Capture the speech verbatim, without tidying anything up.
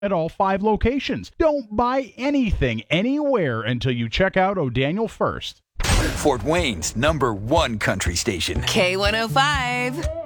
at all five locations. Don't buy anything anywhere until you check out O'Daniel first. Fort Wayne's number one country station. K one oh five.